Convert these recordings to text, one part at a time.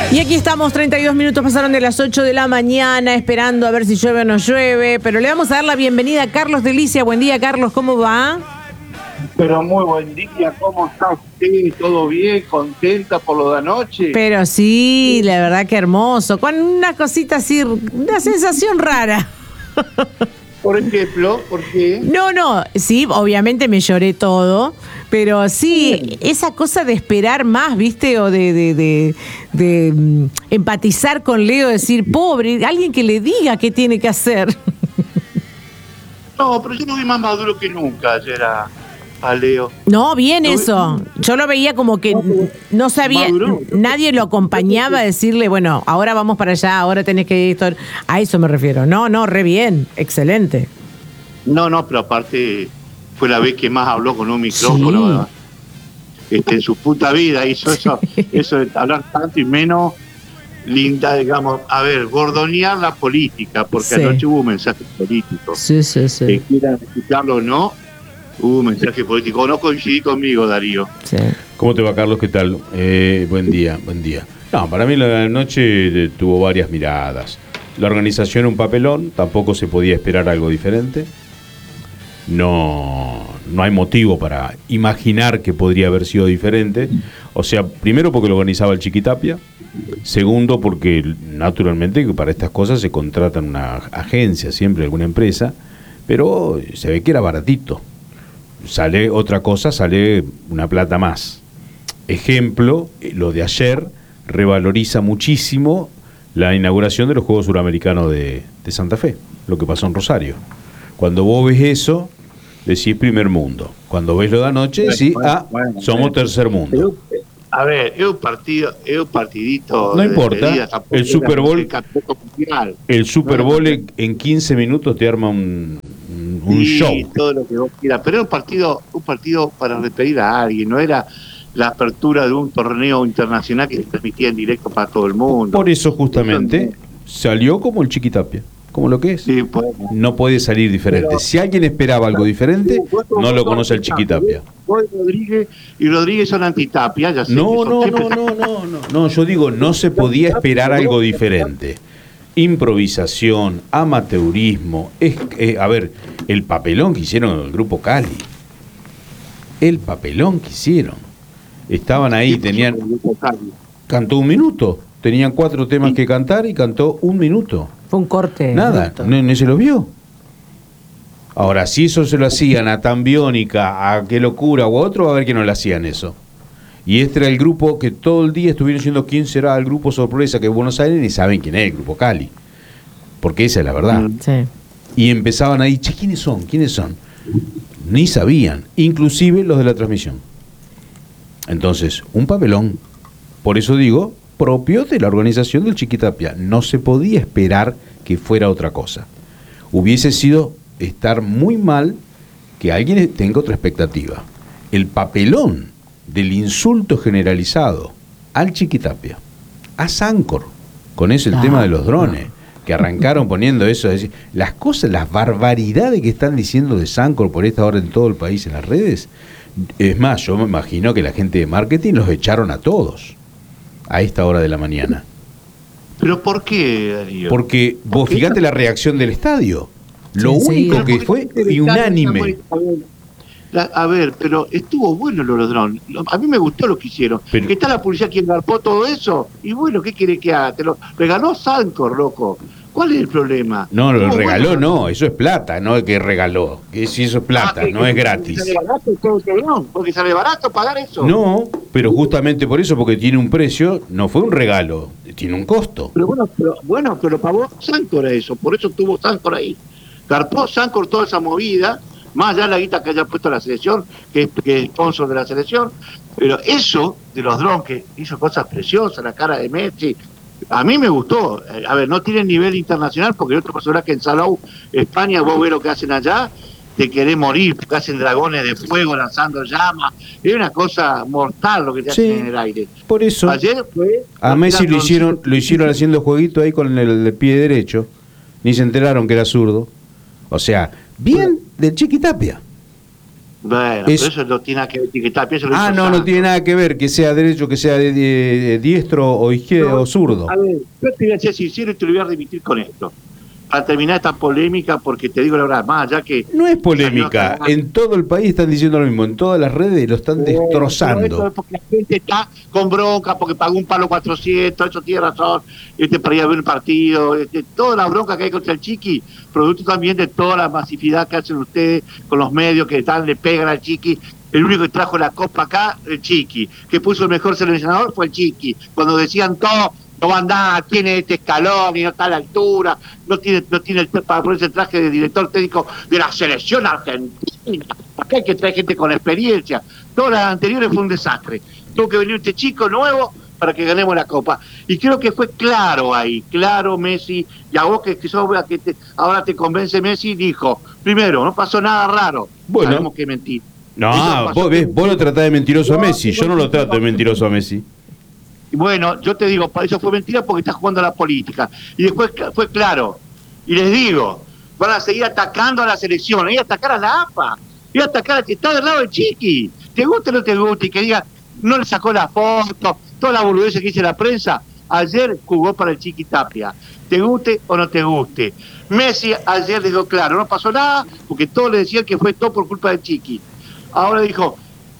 Y aquí estamos, 32 minutos pasaron de las 8 de la mañana, esperando a ver si llueve o no llueve, pero le vamos a dar la bienvenida a Carlos Delicia. Buen día, Carlos, ¿cómo va? Pero muy buen día, ¿cómo está usted? ¿Todo bien? ¿Contenta por lo de anoche? Pero sí, la verdad que hermoso, con una cosita así, una sensación rara. Por ejemplo, ¿por qué? No, sí, obviamente me lloré todo, pero sí, esa cosa de esperar más, ¿viste? O de empatizar con Leo, decir, pobre, alguien que le diga qué tiene que hacer. No, pero yo lo vi más maduro que nunca ayer a Leo. No, bien eso. Yo lo veía como que no sabía, nadie lo acompañaba a decirle, bueno, ahora vamos para allá, ahora tenés que ir. A eso me refiero. No, re bien, excelente. No, pero aparte fue la vez que más habló con un micrófono, sí. En su puta vida hizo eso de hablar tanto y menos linda, digamos, a ver, gordonear la política, porque sí. Anoche hubo mensajes políticos. Sí. Que quieran escucharlo o no, hubo mensaje político. No coincidí conmigo, Darío. Sí. ¿Cómo te va, Carlos? ¿Qué tal? Buen día. No, para mí la noche tuvo varias miradas. La organización un papelón, tampoco se podía esperar algo diferente. No hay motivo para imaginar que podría haber sido diferente. O sea, primero porque lo organizaba el Chiquitapia. Segundo porque naturalmente para estas cosas se contrata una agencia, siempre alguna empresa. Pero se ve que era baratito. Sale otra cosa, sale una plata más. Ejemplo, lo de ayer revaloriza muchísimo la inauguración de los Juegos Suramericanos de Santa Fe, lo que pasó en Rosario. Cuando vos ves eso, decís primer mundo. Cuando ves lo de anoche, decís, somos tercer mundo. A ver, es un partidito. No importa, el Super Bowl, el Super Bowl en 15 minutos te arma un show. Todo lo que vos quieras, pero era un partido para despedir a alguien, no era la apertura de un torneo internacional que se transmitía en directo para todo el mundo. Por eso justamente salió como el Chiquitapia, como lo que es. Sí, pues, no puede salir diferente. Pero, si alguien esperaba algo diferente, no lo conoce el Chiquitapia. Rodríguez son antitapia, ya sé. No, yo digo, no se podía esperar algo diferente. Improvisación, amateurismo, a ver, el papelón que hicieron el grupo Cali. El papelón que hicieron. Estaban ahí, cantó un minuto. Tenían 4 temas que cantar y cantó 1 minuto. Fue un corte. Nada, no se lo vio. Ahora, si eso se lo hacían a Tambiónica, a Qué Locura o a otro, a ver que no le hacían eso. Y este era el grupo que todo el día estuvieron diciendo quién será el grupo sorpresa que Buenos Aires, ni saben quién es el grupo Cali. Porque esa es la verdad. Sí. Y empezaban ahí, ¿quiénes son? Ni sabían, inclusive los de la transmisión. Entonces, un papelón. Por eso digo, propio de la organización del Chiquitapia. No se podía esperar que fuera otra cosa. Hubiese sido estar muy mal que alguien tenga otra expectativa. El papelón del insulto generalizado al Chiquitapia, a Sancor, con eso el tema de los drones, que arrancaron poniendo eso, es decir, las cosas, las barbaridades que están diciendo de Sancor por esta hora en todo el país en las redes. Es más, yo me imagino que la gente de marketing los echaron a todos a esta hora de la mañana. ¿Pero por qué, Darío? Porque vos fíjate la reacción del estadio. Lo único que fue unánime. A ver, pero estuvo bueno los drones. A mí me gustó lo que hicieron. Pero, que está la policía quien garpó todo eso. Y bueno, ¿qué quiere que haga? Te lo regaló Sancor, loco. ¿Cuál es el problema? No, lo regaló, bueno. No, eso es plata, no es que regaló. Que si eso es plata, no es gratis. ¿Sale barato todo este dron? ¿Porque sale barato pagar eso? No, pero justamente por eso, porque tiene un precio, no fue un regalo, tiene un costo. Pero pagó Sancor a eso, por eso tuvo Sancor ahí. Garpó Sancor toda esa movida, más allá de la guita que haya puesto la selección, que es sponsor de la selección, pero eso de los drones, que hizo cosas preciosas, la cara de Messi, a mí me gustó. A ver, no tiene nivel internacional, porque otro personaje que en Salou, España, vos ves lo que hacen allá, te querés morir, porque hacen dragones de fuego lanzando llamas, es una cosa mortal lo que te hacen en el aire. Por eso, ayer fue, a Messi lo hicieron haciendo jueguito ahí con el pie derecho, ni se enteraron que era zurdo. O sea, bien del Chiquitapia. Bueno, pero eso no tiene nada que ver etiquetar. No tiene nada que ver que sea derecho, que sea de diestro o izquierdo o zurdo. A ver, yo te voy a ser sincero y te lo voy a remitir con esto. Para terminar esta polémica, porque te digo la verdad, más allá que... No es polémica, en todo el país están diciendo lo mismo, en todas las redes lo están destrozando. Esto es porque la gente está con bronca, porque pagó un palo 400, eso tiene razón, para ir a ver un partido, toda la bronca que hay contra el Chiqui, producto también de toda la masividad que hacen ustedes con los medios que le pegan al Chiqui. El único que trajo la copa acá, el Chiqui, que puso el mejor seleccionador fue el Chiqui. Cuando decían todo, no va a andar, tiene este escalón y no está a la altura, no tiene para ponerse el traje de director técnico de la selección argentina. Acá hay que traer gente con experiencia. Todas las anteriores fue un desastre. Tuvo que venir este chico nuevo para que ganemos la copa. Y creo que fue claro ahí, claro Messi, y a vos que ahora te convence Messi, dijo, primero, no pasó nada raro. Bueno. Sabemos que mentí. No, vos lo tratás de mentiroso a Messi, yo no lo trato de mentiroso a Messi. Bueno, yo te digo, eso fue mentira porque está jugando a la política. Y después fue claro. Y les digo, van a seguir atacando a la selección, y atacar a la AFA, y atacar que está del lado del Chiqui. Te guste o no te guste, y que diga, no le sacó la foto, toda la boludez que dice la prensa. Ayer jugó para el Chiqui Tapia. Te guste o no te guste. Messi ayer dijo, claro, no pasó nada, porque todos le decían que fue todo por culpa del Chiqui. Ahora dijo,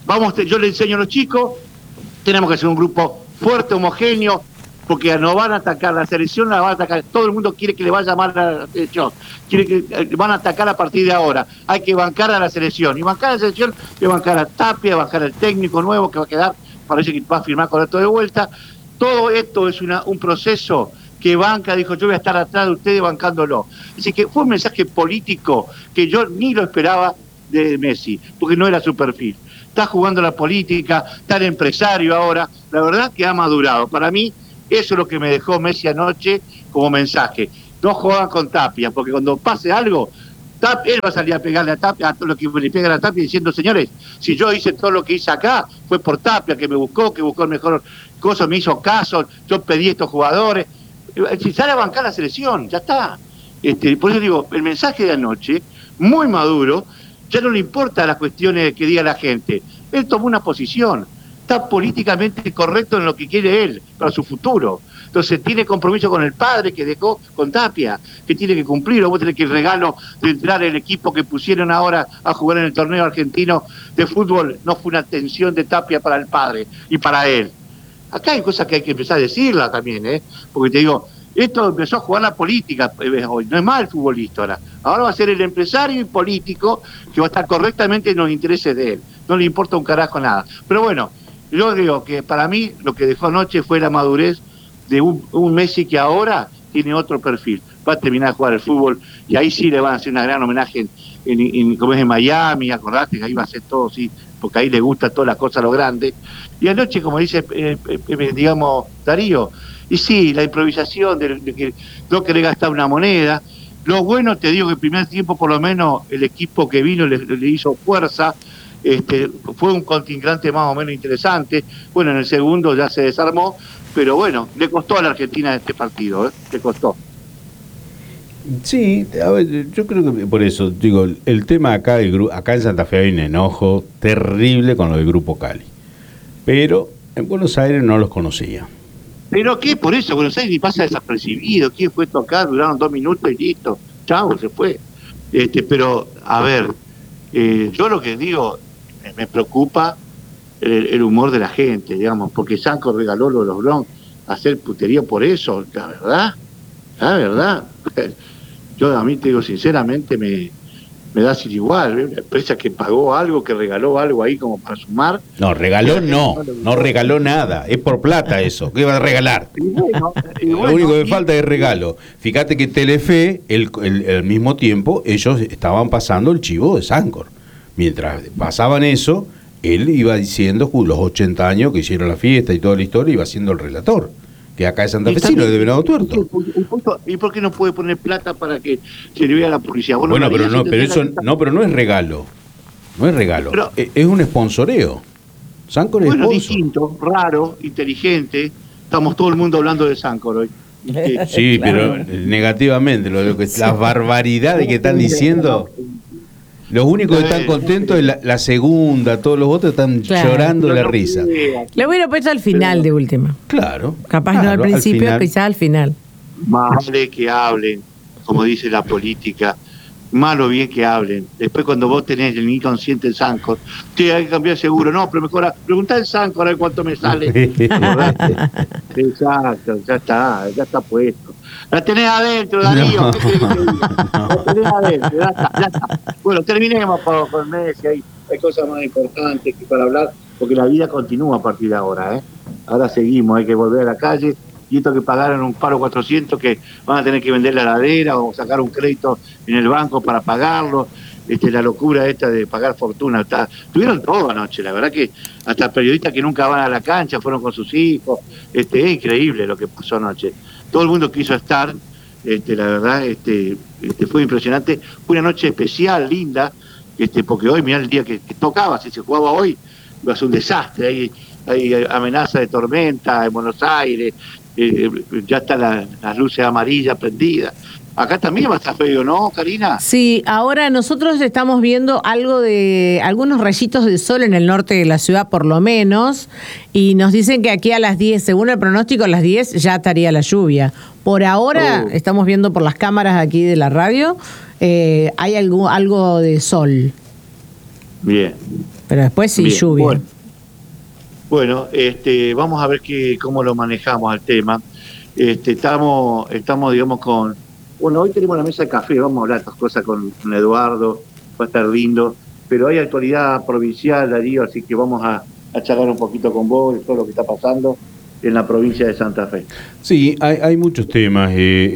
yo le enseño a los chicos, tenemos que hacer un grupo fuerte, homogéneo, porque nos van a atacar, la selección la van a atacar, todo el mundo quiere que le vaya mal a la selección, quiere que van a atacar a partir de ahora, hay que bancar a la selección, y bancar a la selección, hay que bancar a Tapia, bancar al técnico nuevo que va a quedar, parece que va a firmar con esto de vuelta. Todo esto es un proceso que banca, dijo, yo voy a estar atrás de ustedes bancándolo. Así que fue un mensaje político que yo ni lo esperaba de Messi, porque no era su perfil. Está jugando la política, está el empresario ahora, la verdad que ha madurado. Para mí, eso es lo que me dejó Messi anoche como mensaje. No juegan con Tapia, porque cuando pase algo, él va a salir a pegarle a Tapia, a todo lo que le pega a Tapia, diciendo, señores, si yo hice todo lo que hice acá, fue por Tapia, que que buscó el mejor cosa, me hizo caso, yo pedí a estos jugadores. Si sale a bancar la selección, ya está. Por eso digo, el mensaje de anoche, muy maduro, ya no le importa las cuestiones que diga la gente. Él tomó una posición, está políticamente correcto en lo que quiere él para su futuro. Entonces tiene compromiso con el padre que dejó con Tapia, que tiene que cumplir. O vos tenés que el regalo de entrar el equipo que pusieron ahora a jugar en el torneo argentino de fútbol no fue una atención de Tapia para el padre y para él. Acá hay cosas que hay que empezar a decirla también, porque te digo, esto empezó a jugar la política hoy, no es más el futbolista ahora. Ahora va a ser el empresario y político que va a estar correctamente en los intereses de él. No le importa un carajo nada. Pero bueno, yo digo que para mí lo que dejó anoche fue la madurez de un Messi que ahora tiene otro perfil. Va a terminar de jugar el fútbol y ahí sí le van a hacer una gran homenaje como es en Miami, acordate que ahí va a ser todo, sí, porque ahí le gusta todas las cosas, lo grande. Y anoche, como dice, digamos, Darío, y sí, la improvisación de que no querer gastar una moneda. Lo bueno, te digo que el primer tiempo, por lo menos, el equipo que vino le hizo fuerza. Fue un contingente más o menos interesante. Bueno, en el segundo ya se desarmó, pero bueno, le costó a la Argentina este partido, le costó. Sí, a ver, yo creo que por eso, digo, el tema acá en Santa Fe hay un enojo terrible con lo del Grupo Cali. Pero en Buenos Aires no los conocía. ¿Pero qué? Por eso, Buenos Aires ni pasa desapercibido. ¿Quién fue tocar? Duraron 2 minutos y listo. Chau, se fue. Pero, a ver, yo lo que digo, me preocupa el humor de la gente, digamos, porque Sanco regaló lo de los Bronx a hacer putería por eso, la verdad. Yo a mí te digo, sinceramente, me da sin igual, una empresa que pagó algo, que regaló algo ahí como para sumar. No, regaló no regaló nada, es por plata eso, ¿qué va a regalar? Lo único que falta es regalo. Fíjate que Telefe, al mismo tiempo, ellos estaban pasando el chivo de Sancor. Mientras pasaban eso, él iba diciendo los 80 años que hicieron la fiesta y toda la historia, iba siendo el relator. Que acá es santafesino, de Venado Tuerto. ¿Y por qué no puede poner plata para que se le vea a la policía? Bueno, pero no es regalo. No es regalo. Pero, es un sponsoreo. Sancor es sponsor. Distinto, raro, inteligente. Estamos todo el mundo hablando de Sancor hoy. Sí, claro. Pero negativamente, las barbaridades que están diciendo. Los únicos que están contentos es la segunda, todos los otros están llorando de la risa. Le hubiera puesto al final de última. Claro. Capaz no al principio, quizás al final. Más vale que hablen, como dice la política, malo bien que hablen. Después cuando vos tenés el inconsciente en Sancor, hay que cambiar el seguro. No, pero mejor preguntá en Sancor a ver cuánto me sale. Exacto, ya está puesto. La tenés adentro, Darío. No. La tenés adentro, ya está. Bueno, terminemos con Messi. Hay cosas más importantes que para hablar, porque la vida continúa a partir de ahora. Ahora seguimos, hay que volver a la calle. Y esto que pagaron un paro 400, que van a tener que vender la heladera o sacar un crédito en el banco para pagarlo. La locura esta de pagar fortuna. Tuvieron todo anoche, la verdad que hasta periodistas que nunca van a la cancha fueron con sus hijos. Es increíble lo que pasó anoche. Todo el mundo quiso estar, la verdad, fue impresionante. Fue una noche especial, linda, porque hoy, mirá el día que tocaba, si se jugaba hoy, iba a ser un desastre. Hay amenaza de tormenta en Buenos Aires, ya están las luces amarillas prendidas. Acá también va a estar feo, ¿no, Karina? Sí, ahora nosotros estamos viendo algunos rayitos de sol en el norte de la ciudad, por lo menos, y nos dicen que aquí a las 10, según el pronóstico, a las 10 ya estaría la lluvia. Por ahora, estamos viendo por las cámaras aquí de la radio, hay algo de sol. Bien. Pero después sí, bien. Lluvia. Bueno, vamos a ver cómo lo manejamos al tema. Estamos, digamos, con... Bueno, hoy tenemos la mesa de café, vamos a hablar de estas cosas con Eduardo, va a estar lindo, pero hay actualidad provincial, Darío, así que vamos a charlar un poquito con vos de todo lo que está pasando en la provincia de Santa Fe. Sí, hay muchos temas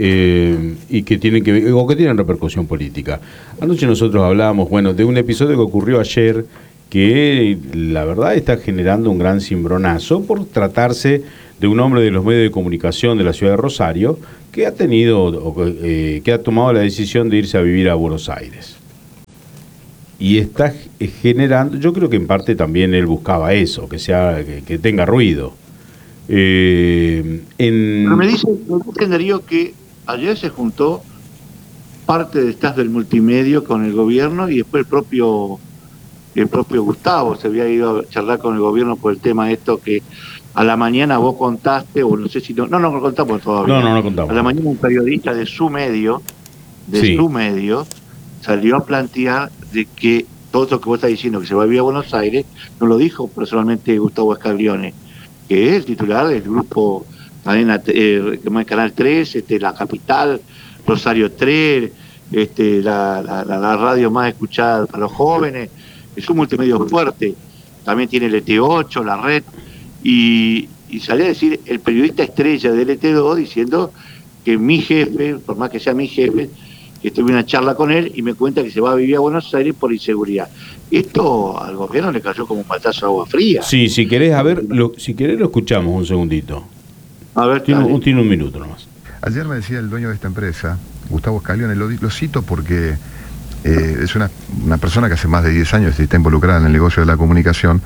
y que tienen que ver, o que tienen repercusión política. Anoche nosotros hablábamos, de un episodio que ocurrió ayer, que la verdad está generando un gran cimbronazo por tratarse de un hombre de los medios de comunicación de la ciudad de Rosario que ha que ha tomado la decisión de irse a vivir a Buenos Aires. Y está generando, yo creo que en parte también él buscaba eso, que tenga ruido. Pero me dicen, Darío, que ayer se juntó parte de staff del multimedio con el gobierno y después el propio Gustavo se había ido a charlar con el gobierno por el tema esto que a la mañana vos contaste, o no sé si no lo contamos todavía. No contamos. A la mañana un periodista de su medio salió a plantear de que todo esto que vos estás diciendo, que se va a vivir a Buenos Aires, no lo dijo personalmente Gustavo Scaglione, que es el titular del grupo Canal 3, La Capital, Rosario 3, la radio más escuchada para los jóvenes. Es un multimedio fuerte, también tiene el ET8, la red, y salió a decir el periodista estrella del ET2 diciendo que mi jefe, por más que sea mi jefe, que tuve una charla con él y me cuenta que se va a vivir a Buenos Aires por inseguridad. Esto al gobierno le cayó como un batazo de agua fría. Sí, si querés, si querés lo escuchamos un segundito. A ver, tiene un minuto nomás. Ayer me decía el dueño de esta empresa, Gustavo Scaglione, lo cito porque es una persona que hace más de 10 años está involucrada en el negocio de la comunicación,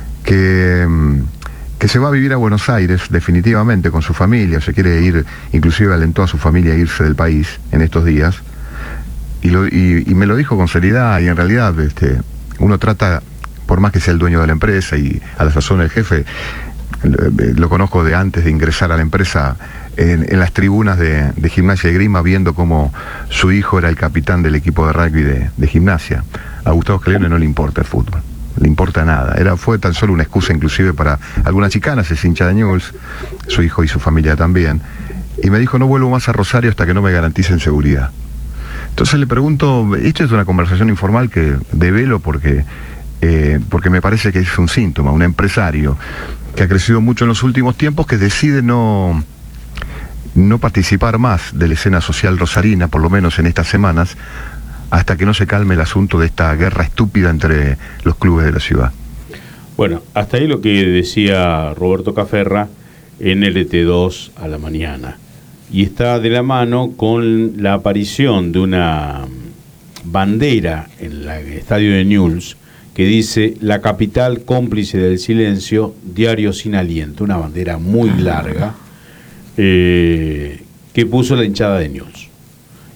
que se va a vivir a Buenos Aires definitivamente con su familia, se quiere ir, inclusive alentó a su familia a irse del país en estos días, y me lo dijo con seriedad, y en realidad uno trata, por más que sea el dueño de la empresa y a la sazón el jefe, lo conozco de antes de ingresar a la empresa, en las tribunas de Gimnasia y Grima, viendo cómo su hijo era el capitán del equipo de rugby de Gimnasia. A Gustavo Scaglione no le importa el fútbol, le importa nada. Fue tan solo una excusa inclusive para algunas chicanas, es hincha de Newell's, su hijo y su familia también. Y me dijo, no vuelvo más a Rosario hasta que no me garanticen seguridad. Entonces le pregunto, esto es una conversación informal que develo porque me parece que es un síntoma, un empresario que ha crecido mucho en los últimos tiempos, que decide no participar más de la escena social rosarina, por lo menos en estas semanas, hasta que no se calme el asunto de esta guerra estúpida entre los clubes de la ciudad. Bueno, hasta ahí lo que decía Roberto Caferra en el ET2 a la mañana. Y está de la mano con la aparición de una bandera en el estadio de Newell's que dice: la capital cómplice del silencio, diario sin aliento. Una bandera muy larga que puso la hinchada de Newell's.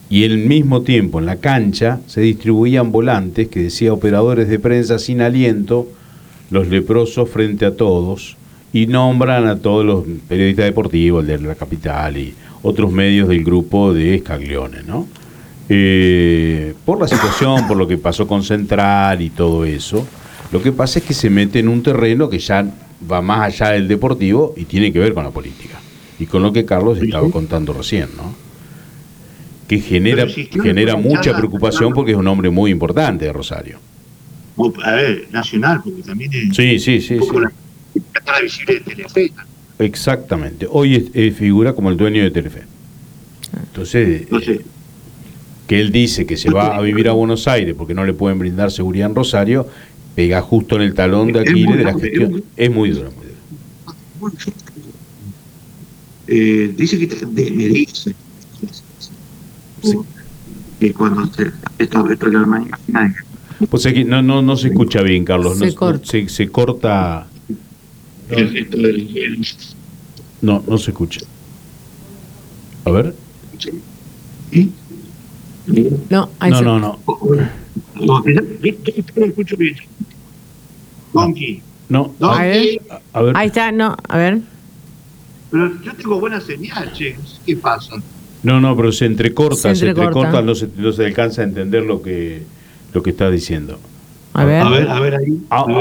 y al mismo tiempo en la cancha se distribuían volantes que decía operadores de prensa sin aliento, los leprosos frente a todos, y nombran a todos los periodistas deportivos, el de La Capital y otros medios del grupo de Scaglione, ¿no? Por la situación, por lo que pasó con Central y todo eso, lo que pasa es que se mete en un terreno que ya va más allá del deportivo y tiene que ver con la política, y con lo que Carlos estaba contando recién, ¿no? Que genera mucha preocupación porque es un hombre muy importante de Rosario. A ver, nacional, porque también es Sí. la cara visible de Telefe. Exactamente. Hoy figura como el dueño de Telefe. Entonces, que él dice que se va a vivir a Buenos Aires porque no le pueden brindar seguridad en Rosario, pega justo en el talón de Aquiles de la gestión. Es muy duro, muy duro. Dice que me dice que cuando esto de la mañana. Pues aquí no se escucha bien, Carlos. Se corta. No se escucha. A ver. ¿Sí? No. No. Yo lo escucho bien. Donkey. No. A ver. Ahí está, no, a ver. Pero yo tengo buena señal, che. No sé qué pasa. No, pero se entrecorta, no se alcanza a entender lo que está diciendo. A ver ahí.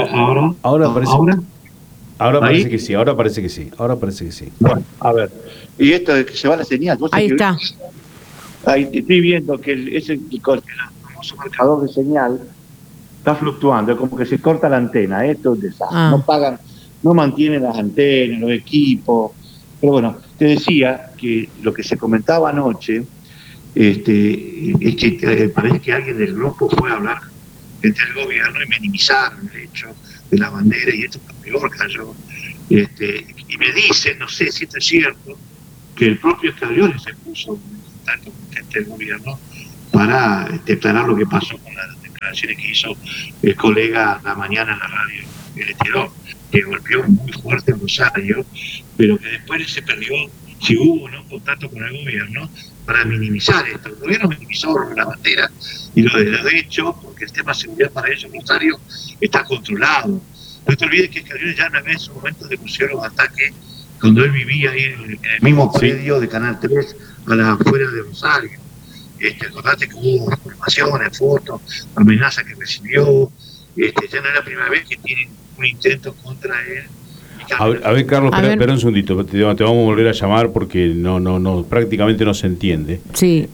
Ahora parece que sí. Ahora parece que sí. Bueno, a ver. Y esto de que se va la señal. Ahí está. Ahí estoy viendo que el famoso marcador de señal está fluctuando, es como que se corta la antena. Esto es un desastre. No mantienen las antenas, los equipos. Pero bueno, te decía que lo que se comentaba anoche es que parece que alguien del grupo fue a hablar entre el gobierno y minimizar el hecho de la bandera, y esto es peor, cayó. Y me dicen, no sé si esto es cierto, que el propio Scaglione se puso en contacto con gente del gobierno para aclarar lo que pasó con las declaraciones que hizo el colega la mañana en la radio, el Estirón, que golpeó muy fuerte en Rosario, pero que después se perdió si hubo o no contacto con el gobierno para minimizar esto. El gobierno minimizó la bandera y lo de hecho, porque el tema de seguridad para ellos en Rosario está controlado. No te olvides que Scaglione ya una vez en su momento denunció los ataques cuando él vivía ahí en el mismo predio de Canal 3 a las afueras de Rosario. Acordate que hubo informaciones, fotos, amenazas que recibió. Ya no es la primera vez que tienen un intento contra él. A ver, Carlos, espera un segundito, te vamos a volver a llamar porque no prácticamente no se entiende. Sí.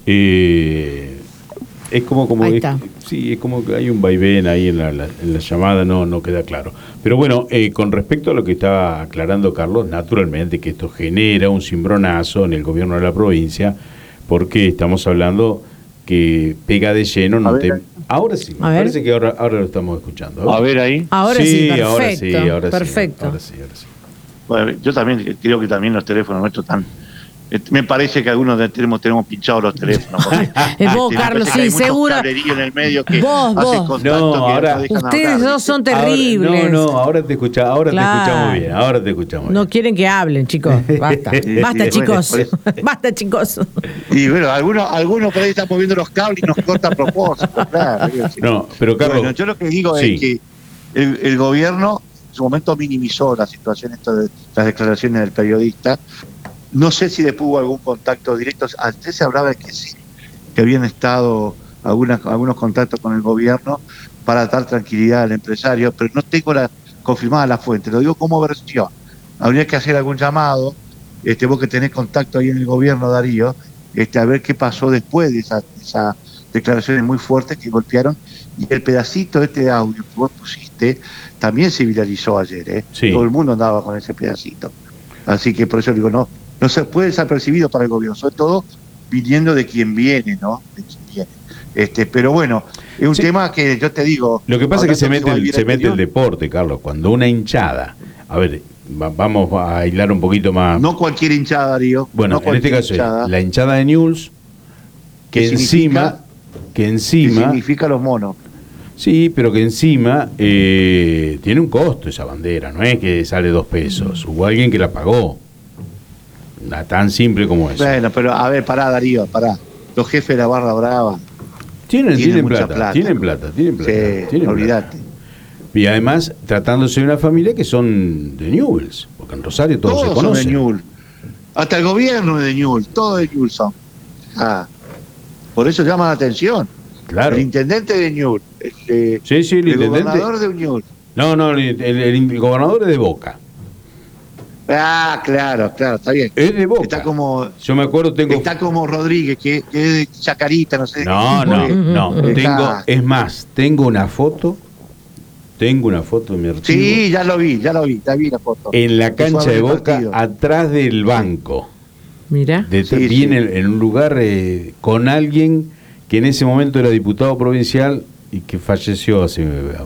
Es como es como que hay un vaivén ahí en la llamada, no queda claro. Pero bueno, con respecto a lo que estaba aclarando Carlos, naturalmente que esto genera un cimbronazo en el gobierno de la provincia, porque estamos hablando que pega de lleno en un tema. Ahora sí, me parece que ahora lo estamos escuchando. A ver ahí. Ahora sí, perfecto. Ahora perfecto. Sí. Bueno, yo también creo que también los teléfonos nuestros están... Me parece que algunos tenemos pinchados los teléfonos. Es vos, Carlos, sí, seguro. En el medio que vos. No, ahora ustedes dos son terribles. Ahora te escuchamos bien. Ahora te escuchamos bien. No quieren que hablen, chicos. Basta, chicos. Basta, chicos. Y bueno, algunos por ahí están moviendo los cables y nos cortan a propósito. Claro. No, pero Carlos. Bueno, yo lo que digo es que el gobierno en su momento minimizó la situación, esto de las declaraciones del periodista. No sé si después hubo algún contacto directo. Antes se hablaba de que sí, que habían estado algunos contactos con el gobierno para dar tranquilidad al empresario, pero no tengo confirmada la fuente, lo digo como versión. Habría que hacer algún llamado, vos que tenés contacto ahí en el gobierno, Darío, a ver qué pasó después de esas declaraciones muy fuertes que golpearon, y el pedacito de audio que vos pusiste también se viralizó ayer, Sí. Todo el mundo andaba con ese pedacito. Así que por eso digo, no se puede desapercibido para el gobierno, sobre todo viniendo de quien viene, ¿no? De quien viene. Pero bueno, es un tema que yo te digo... Lo que pasa es que se mete el deporte, Carlos, cuando una hinchada... A ver, vamos a aislar un poquito más... No cualquier hinchada, Darío. Bueno, en este caso hinchada, es la hinchada de Newell's, que encima... ¿Qué significa los monos? Sí, pero que encima tiene un costo esa bandera, no es que sale 2 pesos. Hubo alguien que la pagó. Tan simple como eso. Bueno, pero a ver, pará, Darío, pará. los jefes de la barra brava. Tienen mucha plata. Sí, olvídate. Y además, tratándose de una familia que son de Newell's, porque en Rosario todos se Son conocen. de Newell's. Hasta el gobierno es de Newell's, todos de Newell's son. Por eso llama la atención. Claro. El intendente de Newell's, el intendente. gobernador de Newell's. No, el gobernador es de Boca. Claro, está bien. Es de Boca. Está como, yo me acuerdo, está como Rodríguez, que es de Chacarita, no sé. No. Es más, tengo una foto en mi archivo. Sí, ya vi la foto. En la cancha de Boca, partido. atrás del banco. Mira. Viene en un lugar con alguien que en ese momento era diputado provincial y que falleció hace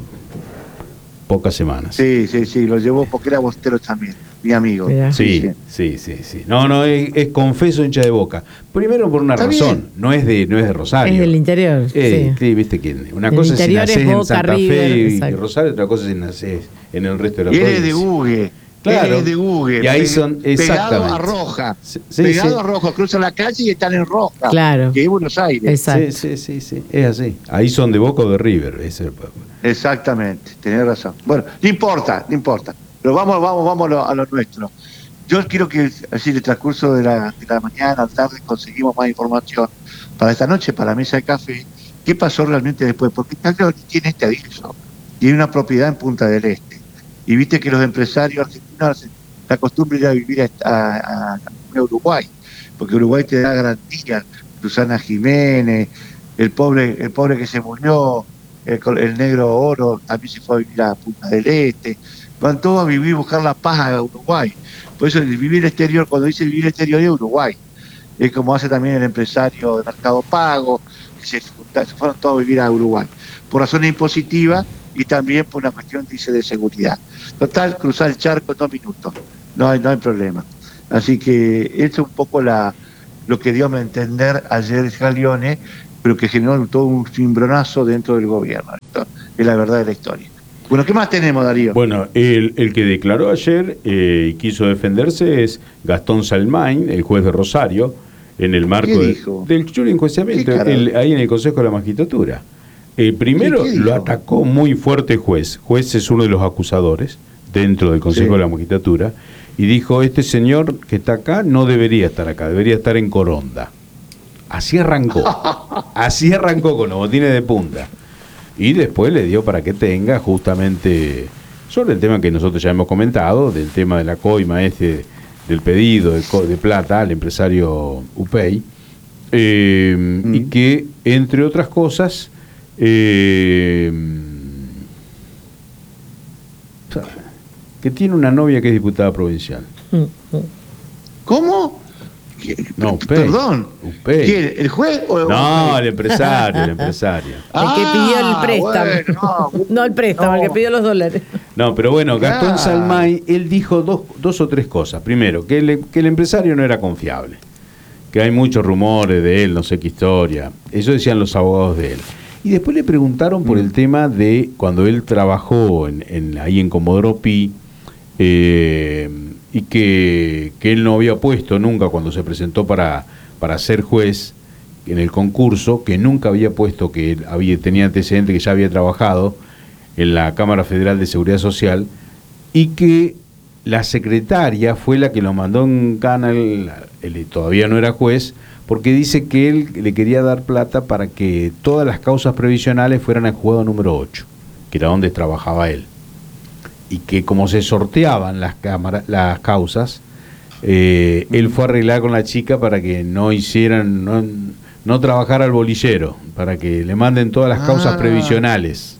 pocas semanas. Sí, lo llevó porque era bostero también, mi amigo. Sí. No, es confeso hincha de Boca. Primero por una Está razón, bien. no es de Rosario. Es del interior. Sí. Viste que una El cosa es si interior nacés es en Boca, Santa River, Fe y exacto. Rosario, otra cosa es si nacés en el resto de la Y provincia. él es de Hugue. Claro. Él es de Hugue. Y ahí son pegado exactamente. a Roja. Sí, pegado a Roja, cruzan la calle y están en Roja. Claro. Que es Buenos Aires. Exacto. Sí, es así. Ahí son de Boca o de River. Exactamente, tenés razón. Bueno, no importa. Pero vamos a lo nuestro. Yo quiero que así en el transcurso de la mañana, tarde, conseguimos más información para esta noche, para la mesa de café. ¿Qué pasó realmente después? Porque Cagliari tiene este aviso. Tiene una propiedad en Punta del Este. Y viste que los empresarios argentinos hacen la costumbre de ir a vivir a Uruguay, porque Uruguay te da garantía. Susana Jiménez, el pobre que se murió, el negro Oro también se fue a vivir a Punta del Este. Van todos a vivir, buscar la paz a Uruguay. Por eso el vivir exterior, cuando dice vivir exterior es Uruguay. Es como hace también el empresario de Mercado Pago, que se fueron todos a vivir a Uruguay. Por razones impositivas y también por una cuestión, dice, de seguridad. Total, cruzar el charco en 2 minutos. No hay problema. Así que esto es un poco lo que dio a entender ayer Scaglione, pero que generó todo un cimbronazo dentro del gobierno. Esto es la verdad de la historia. Bueno, ¿qué más tenemos, Darío? Bueno, el que declaró ayer y quiso defenderse es Gastón Salmain, el juez de Rosario, en el marco del enjuiciamiento, ahí en el Consejo de la Magistratura. Primero lo atacó muy fuerte juez. Juez es uno de los acusadores dentro del Consejo de la Magistratura, y dijo, este señor que está acá no debería estar acá, debería estar en Coronda. Así arrancó con los botines de punta. Y después le dio para que tenga justamente sobre el tema que nosotros ya hemos comentado, del tema de la coima del pedido de plata al empresario Upey, y que, entre otras cosas, que tiene una novia que es diputada provincial. ¿Cómo? No, Upey. Perdón. Upey. ¿Quién? ¿El juez o No, el empresario. El que pidió el préstamo. No el préstamo, el que pidió los dólares. No, pero bueno, Gastón Salmain, él dijo dos o tres cosas. Primero, que el empresario no era confiable, que hay muchos rumores de él, no sé qué historia. Eso decían los abogados de él. Y después le preguntaron por el tema de cuando él trabajó ahí en Comodoro Pi, y que él no había puesto nunca cuando se presentó para ser juez en el concurso, que nunca había puesto que él tenía antecedentes, que ya había trabajado en la Cámara Federal de Seguridad Social, y que la secretaria fue la que lo mandó en cana, él todavía no era juez, porque dice que él le quería dar plata para que todas las causas previsionales fueran al juzgado número 8, que era donde trabajaba él. Y que como se sorteaban las causas, él fue a arreglar con la chica para que no trabajara al bolillero, para que le manden todas las causas previsionales.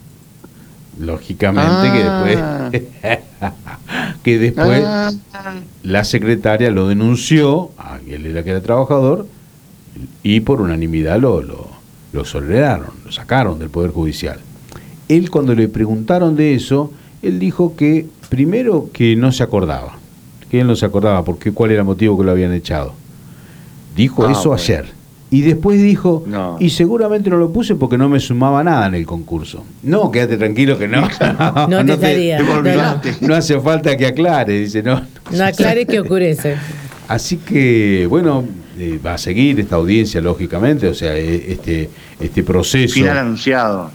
Lógicamente que después la secretaria lo denunció, a él era que era trabajador, y por unanimidad lo exoneraron, lo sacaron del Poder Judicial. Él, cuando le preguntaron de eso, él dijo que primero que no se acordaba, porque cuál era el motivo que lo habían echado. Dijo eso ayer. Y después dijo, y seguramente no lo puse porque no me sumaba nada en el concurso. No, quédate tranquilo que no. No te estaría. No hace falta que aclare, dice, no. No aclare que oscurece. Así que, bueno, va a seguir esta audiencia, lógicamente, o sea, este proceso. Final anunciado.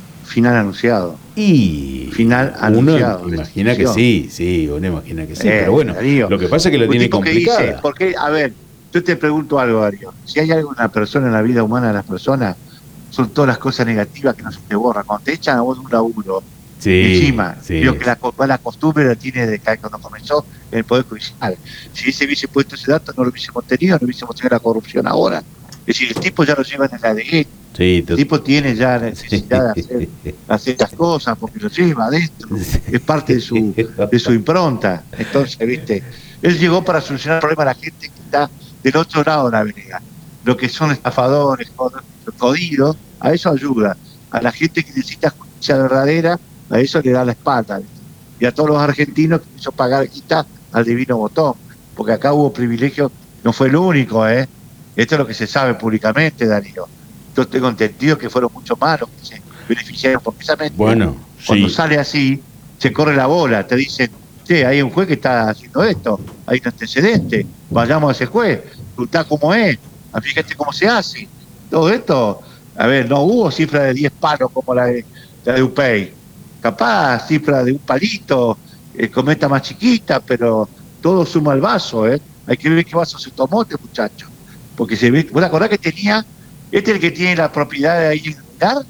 Y final anunciado. Uno imagina que sí, uno imagina que sí, pero bueno, Darío, lo que pasa es que la tiene complicada. Dice, porque, a ver, yo te pregunto algo, Darío. Si hay algo en una persona, en la vida humana de las personas, son todas las cosas negativas que no se te borran. Cuando te echan a vos de un laburo, encima, digo que la costumbre la tiene de que cuando comenzó en el Poder Judicial. Si ese hubiese puesto ese dato, no lo hubiésemos tenido, no hubiésemos tenido la corrupción ahora. Es decir, el tipo ya lo lleva en el ADN. El tipo tiene ya la necesidad de hacer las cosas porque lo lleva adentro. Es parte de su impronta. Entonces, viste, él llegó para solucionar el problema de la gente que está del otro lado de la vereda. Lo que son estafadores, jodidos, a eso ayuda. A la gente que necesita justicia verdadera, a eso le da la espalda. ¿Viste? Y a todos los argentinos que hizo pagar quita al divino botón. Porque acá hubo privilegios, no fue el único, Esto es lo que se sabe públicamente, Darío. Yo tengo entendido que fueron muchos más los que se beneficiaron, porque cuando sale así, se corre la bola, te dicen, hay un juez que está haciendo esto, hay un antecedente, vayamos a ese juez, preguntá cómo es, fíjate cómo se hace. Todo esto, a ver, no hubo cifra de 10 palos como la de UPEI, capaz cifra de un palito, cometa más chiquita, pero todo suma al vaso, Hay que ver qué vaso se tomó este muchacho, porque se ve, ¿vos te acordás que tenía? ¿Este es el que tiene la propiedad de ahí en Pilar?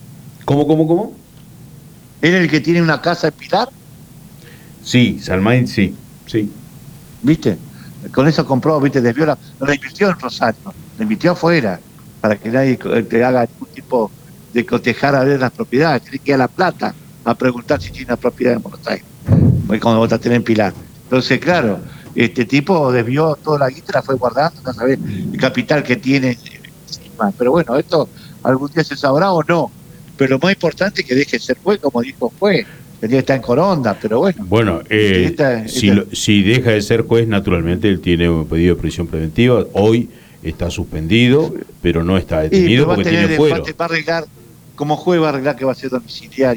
¿Cómo? ¿Él es el que tiene una casa en Pilar? Sí, Salmain, sí. ¿Viste? Con eso compró, ¿viste? Desvió no la invirtió en Rosario, la invirtió afuera, para que nadie te haga ningún tipo de cotejar a ver las propiedades. Tenés que ir a La Plata a preguntar si tiene una propiedad en Buenos Aires, cuando vos estás en Pilar. Entonces, claro, este tipo desvió toda la guita, la fue guardando, no sabés el capital que tiene. Pero bueno, esto algún día se sabrá o no. Pero lo más importante es que deje de ser juez, como dijo juez. Tendría que estar en Coronda, pero bueno. Bueno, si deja de ser juez, naturalmente él tiene un pedido de prisión preventiva. Hoy está suspendido, pero no está detenido porque tiene fuero. Va a arreglar, como juez va a arreglar que va a ser domiciliario.